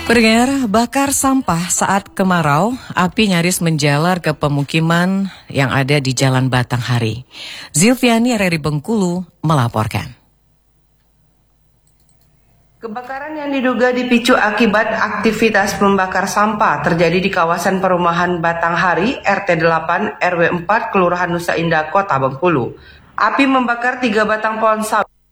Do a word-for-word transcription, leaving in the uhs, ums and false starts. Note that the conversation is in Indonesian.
Pendengar, bakar sampah saat kemarau, api nyaris menjalar ke pemukiman yang ada di Jalan Batanghari. Zilviani R R I Bengkulu melaporkan. Kebakaran yang diduga dipicu akibat aktivitas membakar sampah terjadi di kawasan perumahan Batanghari, R T delapan R W empat, Kelurahan Nusa Indah, Kota Bengkulu. Api membakar tiga batang pohon sawit